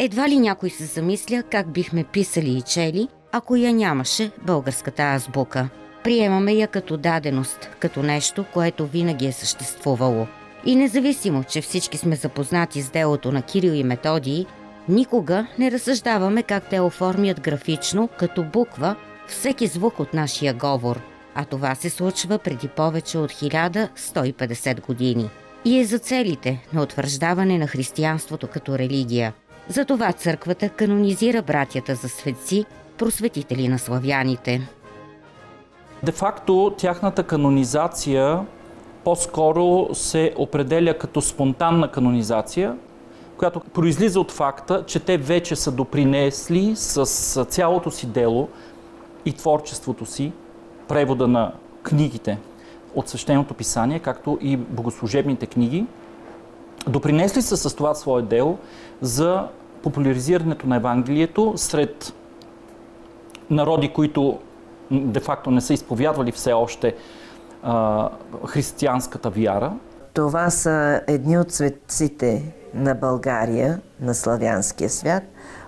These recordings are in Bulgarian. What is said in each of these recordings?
Едва ли някой се замисля как бихме писали и чели, ако я нямаше българската азбука. Приемаме я като даденост, като нещо, което винаги е съществувало. И независимо, че всички сме запознати с делото на Кирил и Методий, никога не разсъждаваме как те оформят графично, като буква, всеки звук от нашия говор. А това се случва преди повече от 1150 години. И е за целите на утвърждаване на християнството като религия. Затова църквата канонизира братята за светци, просветители на славяните. Де-факто тяхната канонизация по-скоро се определя като спонтанна канонизация, която произлиза от факта, че те вече са допринесли с цялото си дело и творчеството си, превода на книгите от Свещеното писание, както и богослужебните книги, допринесли са с това свое дело за популяризирането на Евангелието сред народи, които де-факто не са изповядвали все още християнската вяра. Това са едни от светците на България, на славянския свят,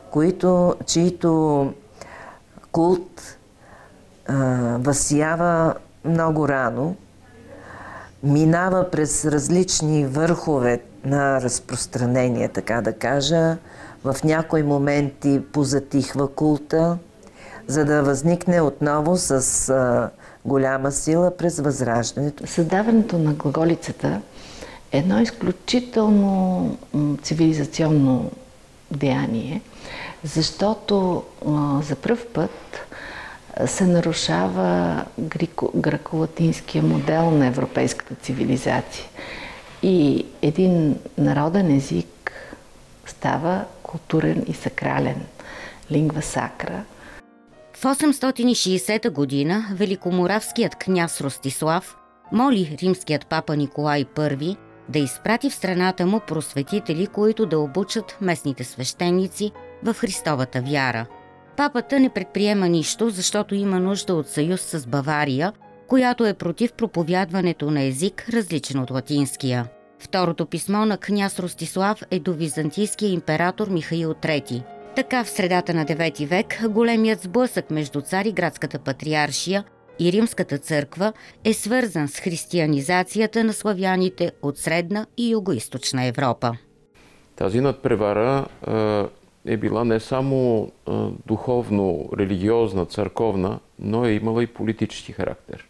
чието култ възсиява много рано, минава през различни върхове на разпространение, така да кажа. В някои моменти позатихва култа, за да възникне отново с голяма сила през Възраждането. Създаването на глаголицата е едно изключително цивилизационно деяние, защото за пръв път се нарушава греко-латинския модел на европейската цивилизация. И един народен език става културен и сакрален. Лингва сакра. В 860 година великоморавският княз Ростислав моли римският папа Николай I да изпрати в страната му просветители, които да обучат местните свещеници в Христовата вяра. Папата не предприема нищо, защото има нужда от съюз с Бавария, която е против проповядването на език, различен от латинския. Второто писмо на княз Ростислав е до византийския император Михаил III. Така в средата на 9 век големият сблъсък между Цариградската патриаршия и Римската църква е свързан с християнизацията на славяните от Средна и Югоизточна Европа. Тази надпревара е била не само духовно, религиозна, църковна, но е имала и политически характер.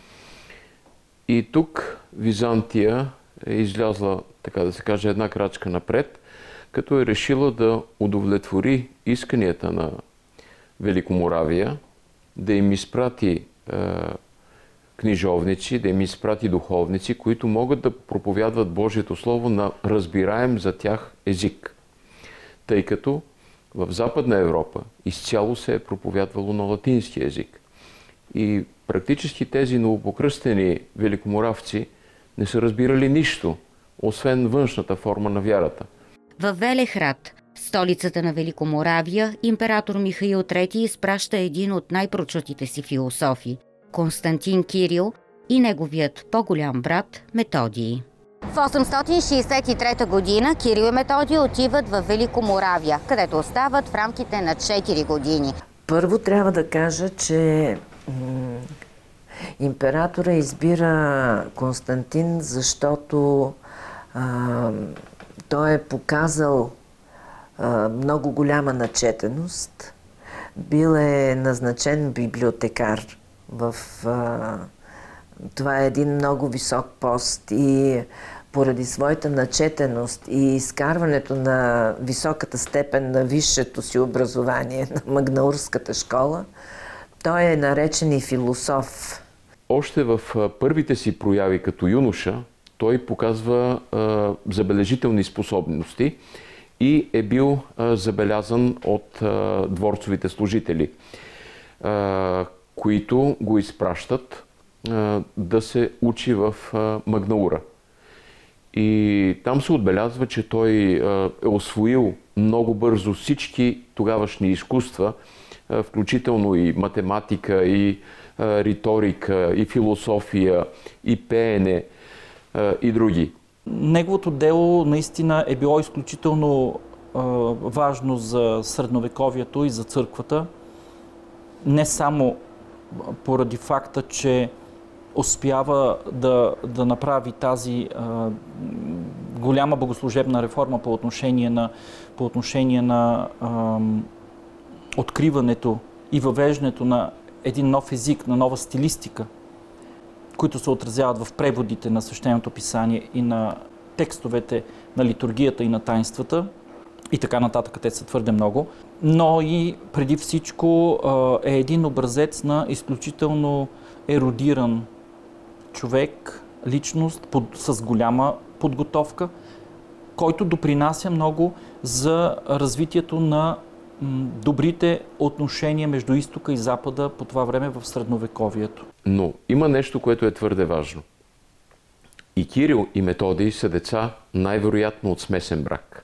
И тук Византия е излязла, така да се каже, една крачка напред, като е решила да удовлетвори исканията на Великоморавия, да им изпрати книжовници, да им изпрати духовници, които могат да проповядват Божието Слово на разбираем за тях език. Тъй като в Западна Европа изцяло се е проповядвало на латински език. И практически тези новопокръстени великоморавци не са разбирали нищо, освен външната форма на вярата. Във Велехрад, столицата на Великоморавия, император Михаил III изпраща един от най-прочутите си философи – Константин Кирил и неговият по-голям брат Методий. В 863 година Кирил и Методий отиват в Великоморавия, където остават в рамките на 4 години. Първо трябва да кажа, че императора избира Константин, защото той е показал много голяма начетеност. Бил е назначен библиотекар. Това е един много висок пост и поради своята начетеност и изкарването на високата степен на висшето си образование на Магнаурската школа, той е наречен и философ. Още в първите си прояви като юноша той показва забележителни способности и е бил забелязан от дворцовите служители, които го изпращат да се учи в Магнаура. И там се отбелязва, че той е освоил много бързо всички тогавашни изкуства, включително и математика, и риторика, и философия, и пеене, и други. Неговото дело наистина е било изключително важно за средновековието и за църквата, не само поради факта, че успява да направи тази голяма богослужебна реформа по отношение на откриването и въвеждането на един нов език, на нова стилистика, които се отразяват в преводите на Свещеното писание и на текстовете на литургията и на таинствата и така нататък, те са твърде много, но и преди всичко е един образец на изключително ерудиран човек, личност с голяма подготовка, който допринася много за развитието на добрите отношения между изтока и запада по това време в средновековието. Но има нещо, което е твърде важно. И Кирил, и Методий са деца най-вероятно от смесен брак.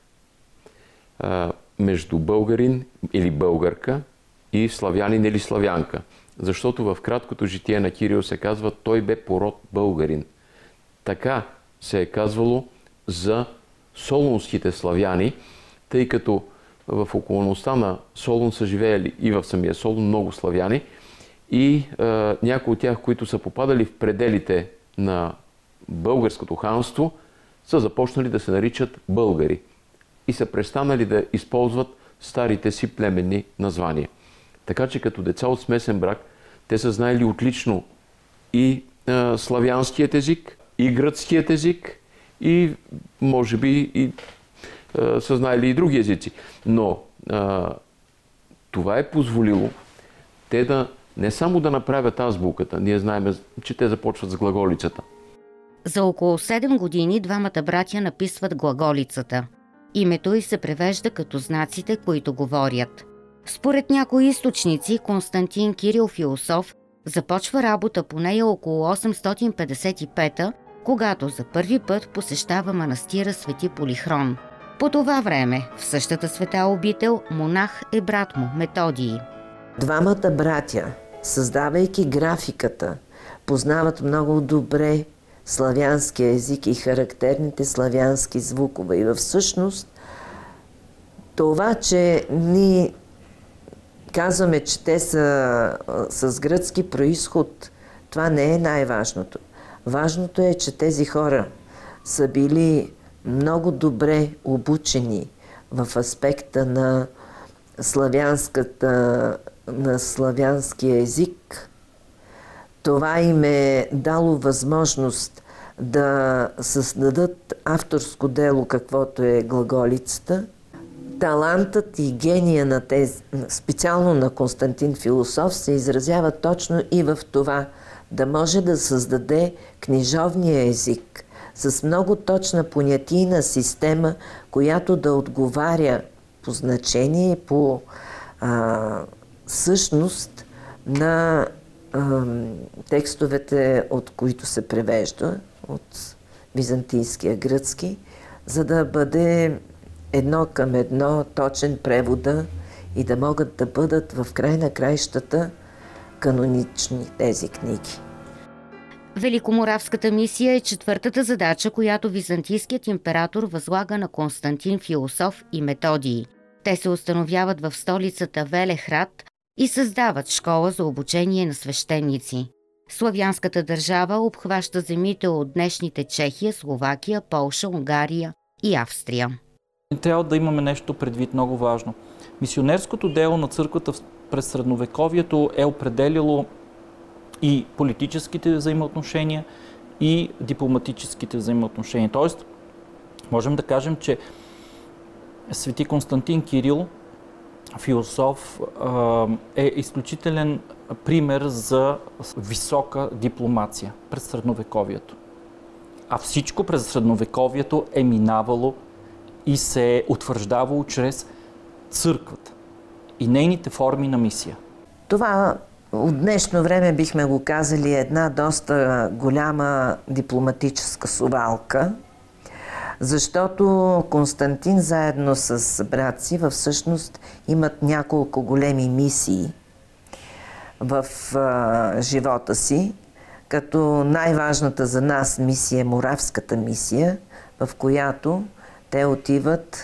Между българин или българка и славянин или славянка. Защото в краткото житие на Кирил се казва, той бе по род българин. Така се е казвало за солунските славяни, тъй като в околността на Солун са живеели и в самия Солун много славяни и някои от тях, които са попадали в пределите на българското ханство, са започнали да се наричат българи и са престанали да използват старите си племенни названия. Така че като деца от смесен брак, те са знаели отлично и славянският език, и гръцкият език, и може би и са знаели и други езици. Но това е позволило те да не само да направят азбуката, ние знаем, че те започват с глаголицата. За около 7 години двамата братя написват глаголицата. Името й се превежда като знаците, които говорят. Според някои източници, Константин Кирил Философ започва работа по нея около 855-та, когато за първи път посещава манастира Свети Полихрон. По това време, в същата света обител, монах е брат му, Методий. Двамата братя, създавайки графиката, познават много добре славянския език и характерните славянски звукове. И всъщност това, че ние казваме, че те са с гръцки происход, това не е най-важното. Важното е, че тези хора са били много добре обучени в аспекта на славянския език. Това им е дало възможност да създадат авторско дело, каквото е глаголицата. Талантът и гения на тези, специално на Константин Философ, се изразява точно и в това да може да създаде книжовния език с много точна понятийна система, която да отговаря по значение, по същност на текстовете, от които се превежда, от византийския гръцки, за да бъде едно към едно точен превода и да могат да бъдат в край на краищата канонични тези книги. Великоморавската мисия е четвъртата задача, която византийският император възлага на Константин Философ и Методий. Те се установяват в столицата Велехрад и създават школа за обучение на свещеници. Славянската държава обхваща земите от днешните Чехия, Словакия, Полша, Унгария и Австрия. Трябва да имаме нещо предвид много важно. Мисионерското дело на църквата през средновековието е определило и политическите взаимоотношения, и дипломатическите взаимоотношения. Тоест, можем да кажем, че свети Константин Кирил, философ, е изключителен пример за висока дипломация през средновековието. А всичко през средновековието е минавало и се е утвърждавало чрез църквата и нейните форми на мисия. Това от днешно време бихме го казали една доста голяма дипломатическа совалка, защото Константин заедно с брат си всъщност имат няколко големи мисии в живота си, като най-важната за нас мисия е Моравската мисия, в която те отиват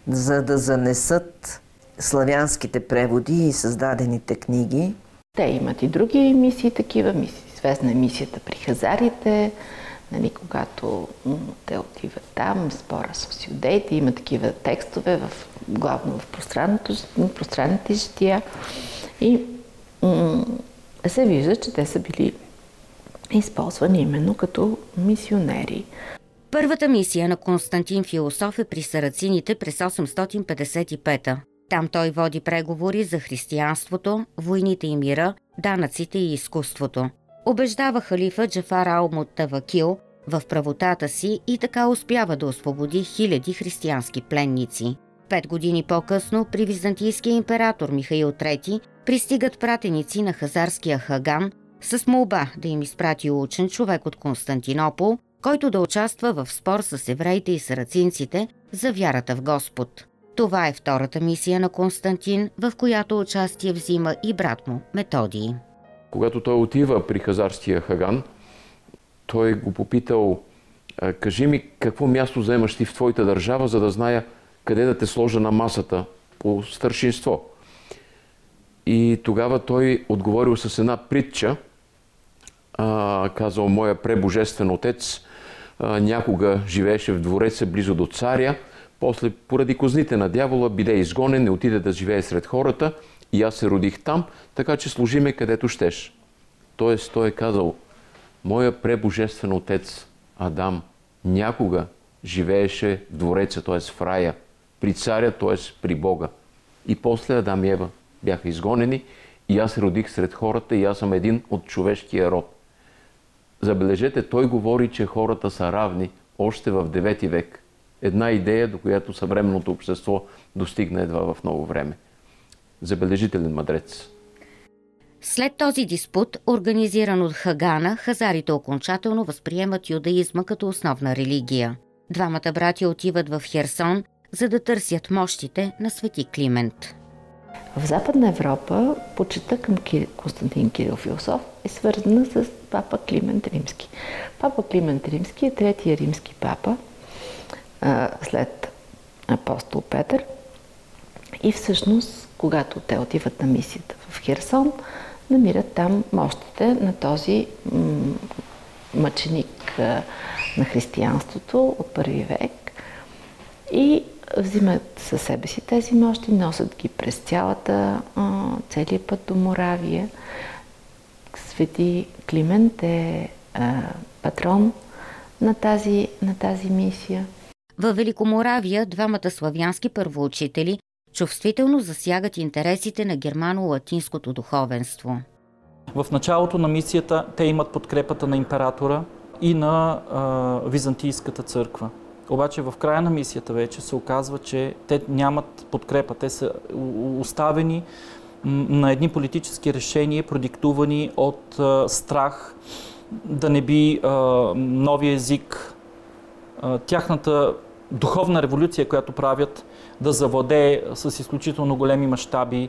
за да занесат славянските преводи и създадените книги. Те имат и други мисии, такива мисии. Известна е мисията при хазарите, нали, когато те отиват там, спора с юдеите, има такива текстове, главно в пространните жития. И се вижда, че те са били използвани именно като мисионери. Първата мисия на Константин Философ е при сарацините през 855-та. Там той води преговори за християнството, войните и мира, данъците и изкуството. Убеждава халифа Джафар ал-Мутавакил в правотата си и така успява да освободи хиляди християнски пленници. 5 години по-късно при византийския император Михаил III пристигат пратеници на хазарския хаган с молба да им изпрати учен човек от Константинопол, който да участва в спор с евреите и сарацинците за вярата в Господ. Това е втората мисия на Константин, в която участие взима и брат му Методий. Когато той отива при хазарския хаган, той го попитал: кажи ми какво място заемаш ти в твоята държава, за да зная къде да те сложа на масата по старшинство. И тогава той отговорил с една притча, казал: моя пребожествен отец някога живееше в двореца близо до царя, после поради козните на дявола биде изгонен, не отиде да живее сред хората и аз се родих там, така че служи ме където щеш. Тоест той е казал: моя пребожествен отец Адам някога живееше в двореца, т.е. в рая, при царя, т.е. при Бога. И после Адам и Ева бяха изгонени и аз се родих сред хората и аз съм един от човешкия род. Забележете, той говори, че хората са равни още в 9 век. Една идея, до която съвременното общество достигна едва в ново време. Забележителен мъдрец. След този диспут, организиран от Хагана, хазарите окончателно възприемат юдаизма като основна религия. Двамата братя отиват в Херсон, за да търсят мощите на свети Климент. В Западна Европа почитта към Константин Кирил Философ е свързана с папа Климент Римски. Папа Климент Римски е третия римски папа след апостол Петър. И всъщност, когато те отиват на мисията в Херсон, намират там мощите на този мъченик на християнството от първи век и взимат със себе си тези мощи, носят ги през целият път до Моравия. Свети Климент е патрон на тази мисия. Във Великоморавия двамата славянски първоучители чувствително засягат интересите на германо-латинското духовенство. В началото на мисията те имат подкрепата на императора и на Византийската църква. Обаче в края на мисията вече се оказва, че те нямат подкрепа. Те са оставени на едни политически решения, продиктувани от страх да не би новия език, тяхната духовна революция, която правят, да завладее с изключително големи мащаби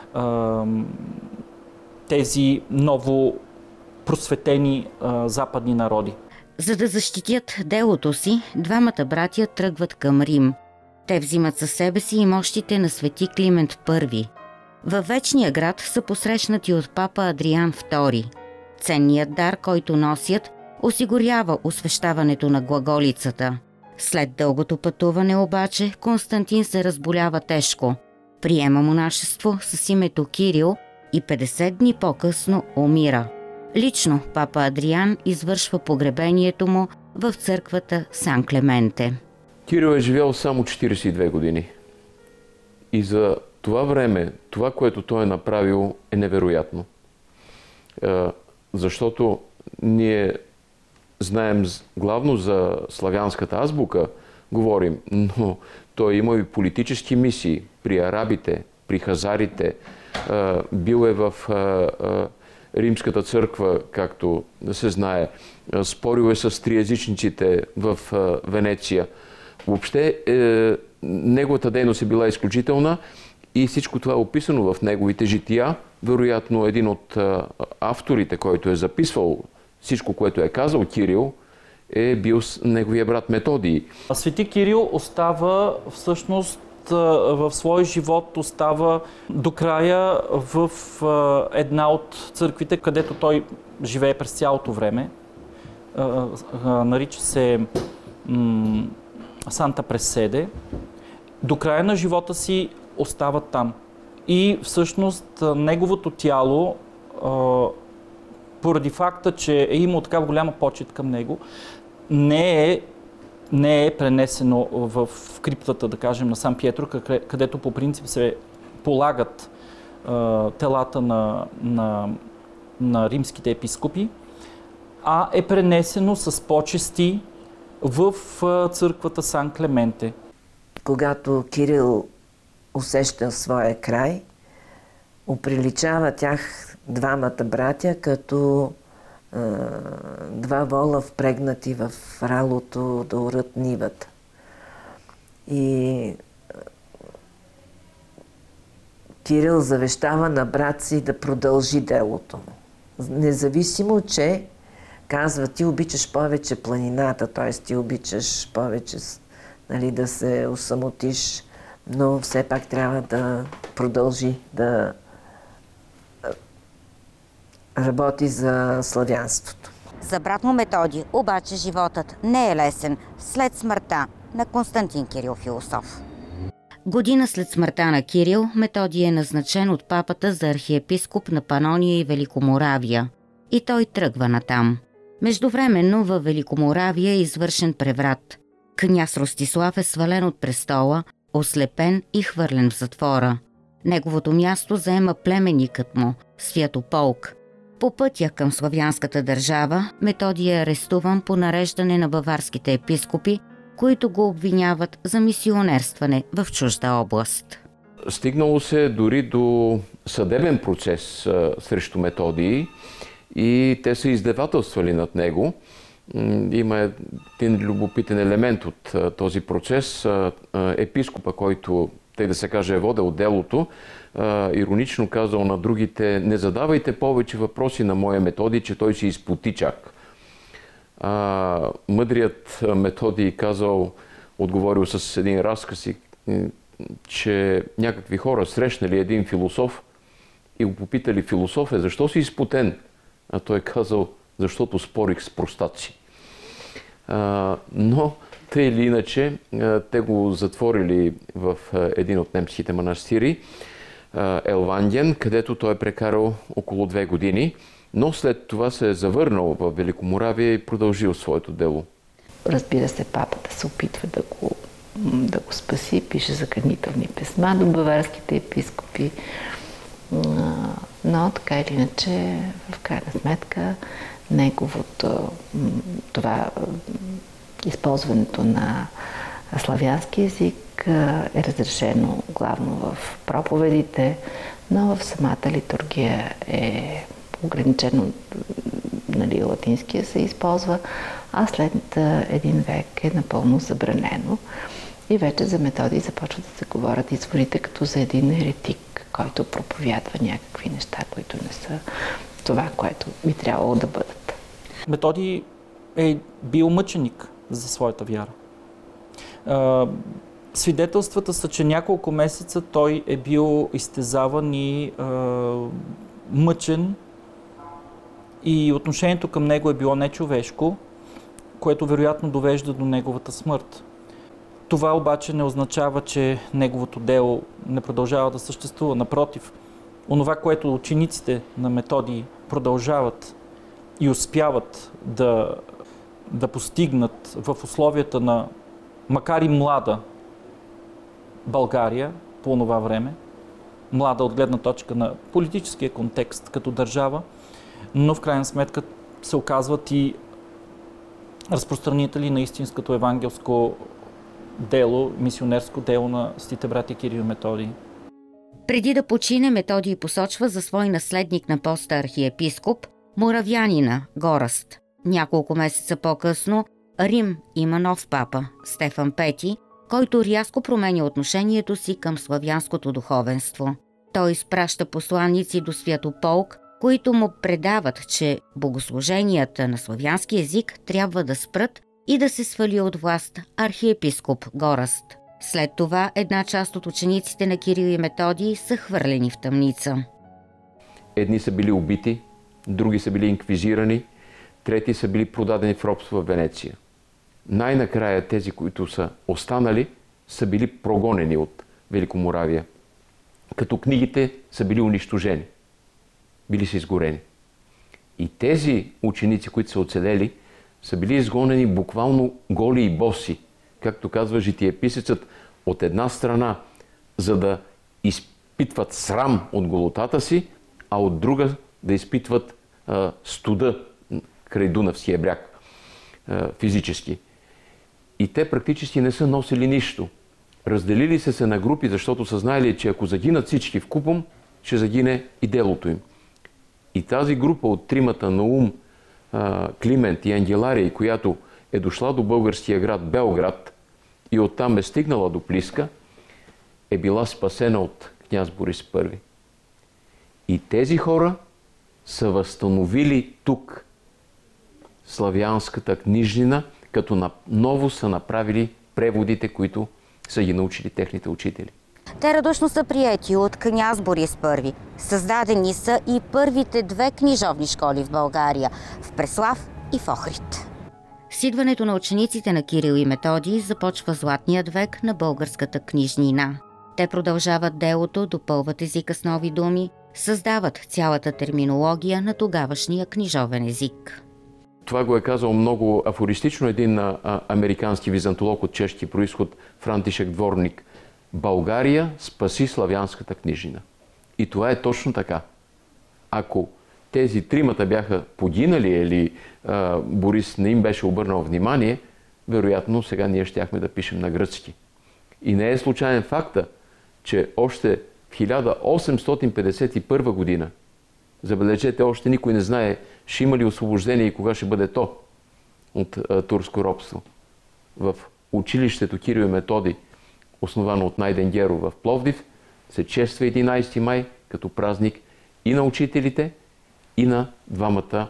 тези ново просветени западни народи. За да защитят делото си, двамата братя тръгват към Рим. Те взимат със себе си и мощите на свети Климент I. Във Вечния град са посрещнати от папа Адриан II. Ценният дар, който носят, осигурява освещаването на глаголицата. След дългото пътуване обаче Константин се разболява тежко. Приема монашество с името Кирил и 50 дни по-късно умира. Лично папа Адриан извършва погребението му в църквата Сан Клементе. Кирил е живял само 42 години. И за това време, това, което той е направил, е невероятно. Защото ние знаем главно за славянската азбука, говорим, но той има и политически мисии при арабите, при хазарите, бил е в Римската църква, както се знае, спорил е с триязичниците в Венеция. Въобще, неговата дейност е била изключителна и всичко това е описано в неговите жития. Вероятно, един от авторите, който е записвал всичко, което е казал Кирил, е бил неговия брат Методий. Свети Кирил остава всъщност в своя живот остава до края в една от църквите, където той живее през цялото време. Нарича се Санта Преседе. До края на живота си остава там. И всъщност неговото тяло, поради факта, че е имал такава голяма почет към него, не е пренесено в криптата, да кажем, на Сан Пиетро, където по принцип се полагат телата на римските епископи, а е пренесено с почести в църквата Сан Клементе. Когато Кирил усеща своя край, оприличава тях двамата братя като два вола впрегнати в ралото да орат нивата. И Кирил завещава на брат си да продължи делото му. Независимо, че казва, ти обичаш повече планината, т.е. ти обичаш повече, нали, да се осамотиш, но все пак трябва да продължи да работи за славянството. За брат му Методий обаче животът не е лесен след смъртта на Константин Кирил Философ. Година след смъртта на Кирил, Методий е назначен от папата за архиепископ на Панония и Великоморавия и той тръгва натам. Междувременно във Великоморавия е извършен преврат. Княз Ростислав е свален от престола, ослепен и хвърлен в затвора. Неговото място заема племенникът му, Святополк. По пътя към славянската държава, Методий е арестуван по нареждане на баварските епископи, които го обвиняват за мисионерстване в чужда област. Стигнало се дори до съдебен процес срещу Методий и те са издевателствали над него. Има един любопитен елемент от този процес. Епископа, който, тъй да се каже, е водел делото, иронично казал на другите: не задавайте повече въпроси на моя Методий, че той си изпоти чак. Мъдрият Методий отговорил с един разказ, че някакви хора срещнали един философ и го попитали: философе, защо си изпотен? А той казал: защото спорих с простаци. Но тъй или иначе те го затворили в един от немските манастири, Елванден, където той е прекарал около 2 години, но след това се е завърнал в Великоморавия и продължил своето дело. Разбира се, папата се опитва да го спаси, пише заканителни писма до баварските епископи, но така или иначе, в крайна сметка, използването на славянски език е разрешено главно в проповедите, но в самата литургия е ограничено, нали, латинския се използва, а след един век е напълно забранено. И вече за Методий започват да се говорят изворите като за един еретик, който проповядва някакви неща, които не са това, което би трябвало да бъдат. Методий е бил мъченик за своята вяра. Свидетелствата са, че няколко месеца той е бил изтезаван и мъчен и отношението към него е било нечовешко, което вероятно довежда до неговата смърт. Това обаче не означава, че неговото дело не продължава да съществува. Напротив, онова, което учениците на Методий продължават и успяват да постигнат в условията на, макар и млада България по това време, млада от гледна точка на политическия контекст като държава, но в крайна сметка се оказват и разпространители на истинското евангелско дело, мисионерско дело на светите братя Кирил и Методий. Преди да почине, Методий посочва за свой наследник на поста архиепископ моравянина Гораст. Няколко месеца по-късно Рим има нов папа, Стефан V, който рязко променя отношението си към славянското духовенство. Той изпраща посланици до Святополк, които му предават, че богослуженията на славянски език трябва да спрат и да се свали от власт архиепископ Гораст. След това една част от учениците на Кирил и Методий са хвърлени в тъмница. Едни са били убити, други са били инквизирани, трети са били продадени в робство в Венеция. Най-накрая тези, които са останали, са били прогонени от Великоморавия, като книгите са били унищожени, били са изгорени. И тези ученици, които са оцелели, са били изгонени буквално голи и боси, както казва житиеписецът, от една страна, за да изпитват срам от голотата си, а от друга да изпитват студа край Дунавския бряг физически. И те практически не са носили нищо. Разделили се на групи, защото са знаели, че ако загинат всички вкупом, ще загине и делото им. И тази група от тримата Наум, Климент и Ангеларий, която е дошла до българския град Белград и оттам е стигнала до Плиска, е била спасена от княз Борис I. И тези хора са възстановили тук славянската книжнина, като ново са направили преводите, които са ги научили техните учители. Те радушно са приети от княз Борис I. Създадени са и първите две книжовни школи в България – в Преслав и в Охрид. С идването на учениците на Кирил и Методий започва златният век на българската книжнина. Те продължават делото, допълват езика с нови думи, създават цялата терминология на тогавашния книжовен език. Това го е казал много афористично един американски византолог от чешки произход Франтишек Дворник. България спаси славянската книжнина. И това е точно така. Ако тези тримата бяха погинали или Борис не им беше обърнал внимание, вероятно сега ние щяхме да пишем на гръцки. И не е случайен факта, че още в 1851 година, забележете, още никой не знае ще има ли освобождение и кога ще бъде то от турско робство. В училището Кирил и Методий, основано от Найден Геров в Пловдив, се чества 11 май като празник и на учителите, и на двамата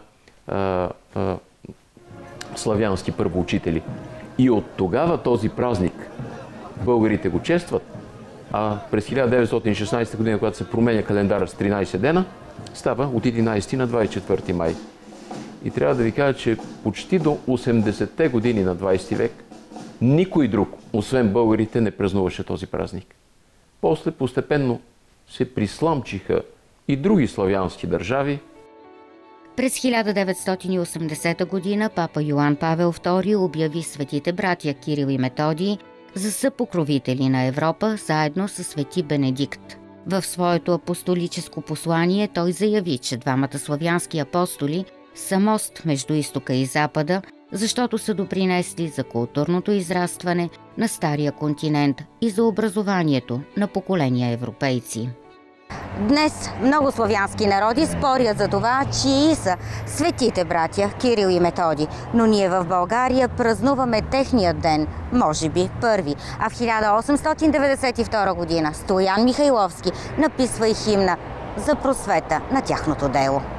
славянски първоучители. И от тогава този празник българите го честват, а през 1916 година, когато се променя календара с 13 дена, става от 11 на 24 май. И трябва да ви кажа, че почти до 80-те години на 20 век никой друг, освен българите, не празнуваше този празник. После постепенно се присламчиха и други славянски държави. През 1980 година папа Йоан Павел II обяви светите братя Кирил и Методий за съпокровители на Европа, заедно с свети Бенедикт. В своето апостолическо послание той заяви, че двамата славянски апостоли са мост между изтока и запада, защото са допринесли за културното израстване на стария континент и за образованието на поколения европейци. Днес много славянски народи спорят за това, чии са светите братя Кирил и Методий, но ние в България празнуваме техния ден, може би първи. А в 1892 година Стоян Михайловски написва и химна за просвета на тяхното дело.